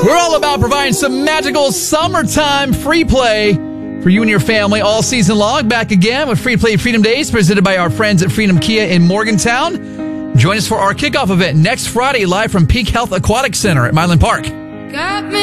We're all about providing some magical summertime free play for you and your family all season long. Back again with Free Play Freedom Days presented by our friends at Freedom Kia in Morgantown. Join us for our kickoff event next Friday live from Peak Health Aquatic Center at Milan Park. Got me